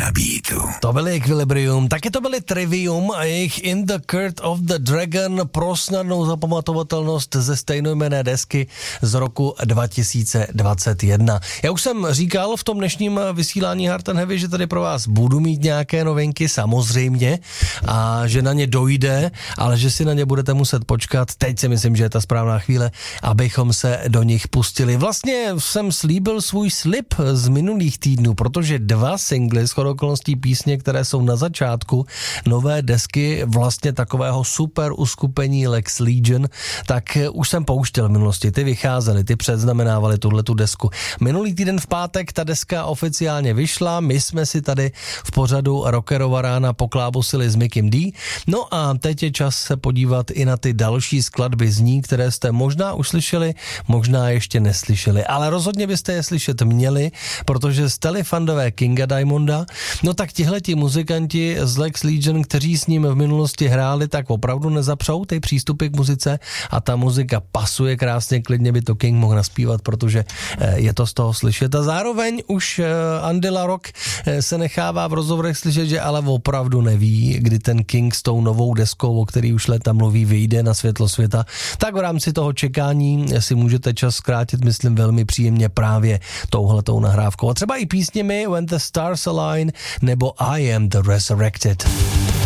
na beatu. To byly Equilibrium, taky to byly Trivium a jejich In the Court of the Dragon pro snadnou zapamatovatelnost ze stejnojmenné desky z roku 2021. Já už jsem říkal v tom dnešním vysílání Hard and Heavy, že tady pro vás budu mít nějaké novinky, samozřejmě, a že na ně dojde, ale že si na ně budete muset počkat. Teď si myslím, že je ta správná chvíle, abychom se do nich pustili. Vlastně jsem slíbil svůj slib z minulých týdnů, protože 2 singly shodou okolností písně, které jsou na začátku nové desky vlastně takového super uskupení Lex Legion, tak už jsem pouštěl v minulosti, ty vycházely, ty předznamenávaly tuhletu desku. Minulý týden v pátek ta deska oficiálně vyšla, my jsme si tady v pořadu Rockerova rána poklábosili s Mickym D. No a teď je čas se podívat i na ty další skladby z ní, které jste možná už slyšeli, možná ještě neslyšeli, ale rozhodně byste je slyšet měli, protože jste-li fandové Kinga Diamonda, no tak tihleti muzikanti z Lex Legion, kteří s ním v minulosti hráli, tak opravdu nezapřou ty přístupy k muzice a ta muzika pasuje krásně, klidně by to King mohl naspívat, protože je to z toho slyšet. A zároveň už Andy LaRocque se nechává v rozhovorech slyšet, že ale opravdu neví, kdy ten King s tou novou deskou, o který už léta mluví, vyjde na světlo světa. Tak v rámci toho čekání si můžete čas zkrátit, myslím, velmi příjemně právě touhletou nahrávkou. A třeba i písněmi When the Stars Align nebo I Am the Resurrected.